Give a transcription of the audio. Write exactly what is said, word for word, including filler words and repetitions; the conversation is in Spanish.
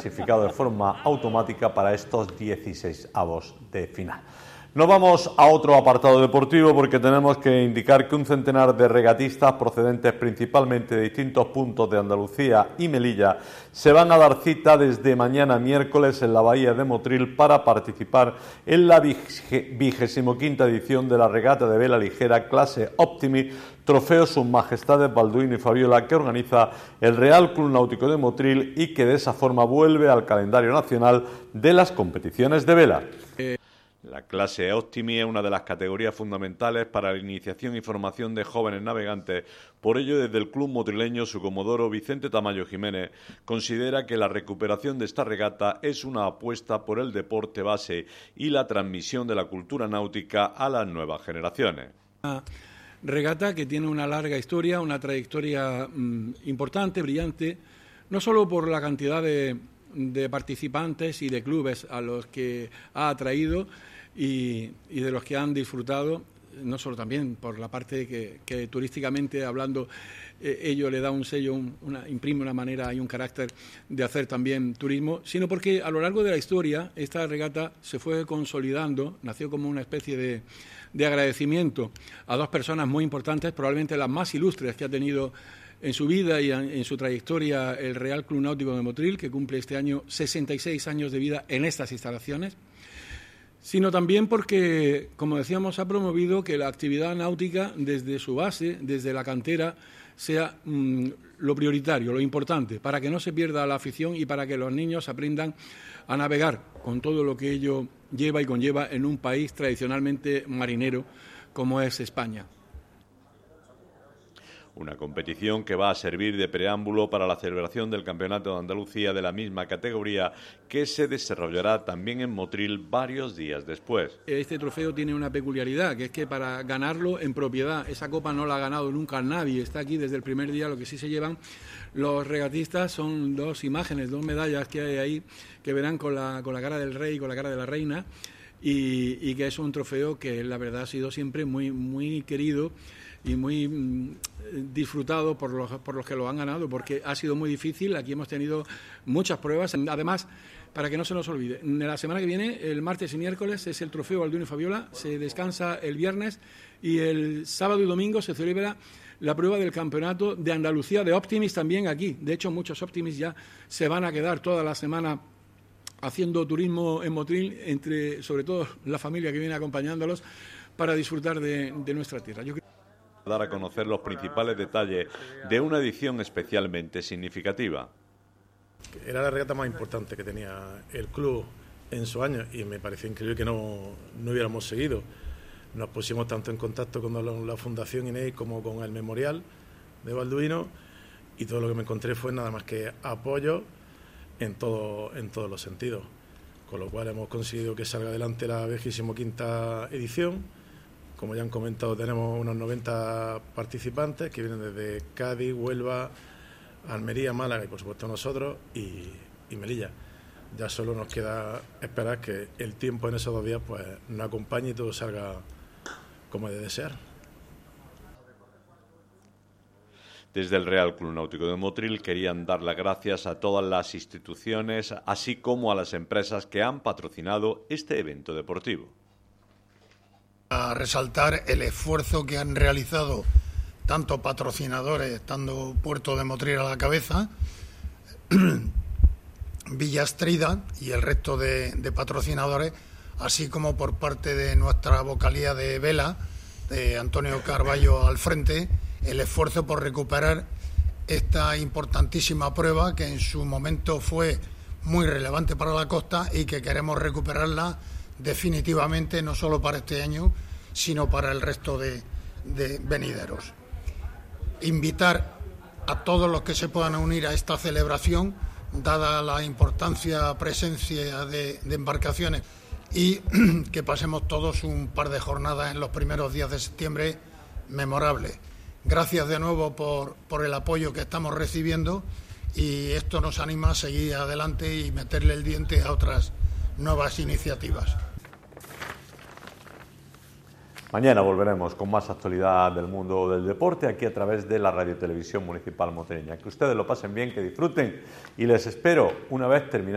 clasificado de forma automática para estos dieciseisavos de final. Nos vamos a otro apartado deportivo porque tenemos que indicar que un centenar de regatistas procedentes principalmente de distintos puntos de Andalucía y Melilla se van a dar cita desde mañana miércoles en la bahía de Motril para participar en la vigésimo quinta edición de la regata de vela ligera clase Optimi, trofeo Sus Majestades Balduino y Fabiola, que organiza el Real Club Náutico de Motril y que de esa forma vuelve al calendario nacional de las competiciones de vela. La clase Optimi es una de las categorías fundamentales para la iniciación y formación de jóvenes navegantes. Por ello, desde el club motrileño, su comodoro Vicente Tamayo Jiménez considera que la recuperación de esta regata es una apuesta por el deporte base y la transmisión de la cultura náutica a las nuevas generaciones. Una regata que tiene una larga historia, una trayectoria mmm, importante, brillante, no solo por la cantidad de, de participantes y de clubes a los que ha atraído, Y, y de los que han disfrutado, no solo también por la parte que, que turísticamente hablando eh, ello le da un sello, un, una, imprime una manera y un carácter de hacer también turismo, sino porque a lo largo de la historia esta regata se fue consolidando, nació como una especie de, de agradecimiento a dos personas muy importantes, probablemente las más ilustres que ha tenido en su vida y en, en su trayectoria el Real Club Náutico de Motril, que cumple este año sesenta y seis años de vida en estas instalaciones, sino también porque, como decíamos, ha promovido que la actividad náutica desde su base, desde la cantera, sea mmm, lo prioritario, lo importante, para que no se pierda la afición y para que los niños aprendan a navegar con todo lo que ello lleva y conlleva en un país tradicionalmente marinero como es España. Una competición que va a servir de preámbulo para la celebración del Campeonato de Andalucía de la misma categoría, que se desarrollará también en Motril varios días después. Este trofeo tiene una peculiaridad, que es que para ganarlo en propiedad, esa copa no la ha ganado nunca nadie, está aquí desde el primer día. Lo que sí se llevan los regatistas son dos imágenes, dos medallas que hay ahí, que verán con la, con la cara del rey y con la cara de la reina, y, y que es un trofeo que la verdad ha sido siempre muy, muy querido y muy mmm, disfrutado por los, por los que lo han ganado, porque ha sido muy difícil. Aquí hemos tenido muchas pruebas. Además, para que no se nos olvide, la semana que viene, el martes y miércoles, es el trofeo Balduino y Fabiola, se descansa el viernes y el sábado y domingo se celebra la prueba del Campeonato de Andalucía de Optimis también aquí. De hecho, muchos Optimis ya se van a quedar toda la semana haciendo turismo en Motril, entre, sobre todo la familia que viene acompañándolos, para disfrutar de, de nuestra tierra. Yo creo dar a conocer los principales detalles de una edición especialmente significativa. Era la regata más importante que tenía el club en su año y me pareció increíble que no, no hubiéramos seguido. Nos pusimos tanto en contacto con la, la Fundación Inés como con el Memorial de Balduino y todo lo que me encontré fue nada más que apoyo en, todo, en todos los sentidos. Con lo cual hemos conseguido que salga adelante la vigésimo quinta edición. Como ya han comentado, tenemos unos noventa participantes que vienen desde Cádiz, Huelva, Almería, Málaga y por supuesto nosotros y, y Melilla. Ya solo nos queda esperar que el tiempo en esos dos días pues nos acompañe y todo salga como debe ser. Desde el Real Club Náutico de Motril querían dar las gracias a todas las instituciones, así como a las empresas que han patrocinado este evento deportivo. A resaltar el esfuerzo que han realizado tanto patrocinadores, estando Puerto de Motril a la cabeza, Villa Estrida y el resto de, de patrocinadores, así como por parte de nuestra vocalía de vela, de Antonio Carballo al frente, el esfuerzo por recuperar esta importantísima prueba que en su momento fue muy relevante para la costa y que queremos recuperarla definitivamente, no solo para este año, sino para el resto de, de venideros. Invitar a todos los que se puedan unir a esta celebración, dada la importancia, presencia de, de embarcaciones, y que pasemos todos un par de jornadas en los primeros días de septiembre memorables. Gracias de nuevo por, por el apoyo que estamos recibiendo y esto nos anima a seguir adelante y meterle el diente a otras nuevas iniciativas. Mañana volveremos con más actualidad del mundo del deporte aquí a través de la Radio Televisión Municipal Motrileña. Que ustedes lo pasen bien, que disfruten y les espero una vez terminado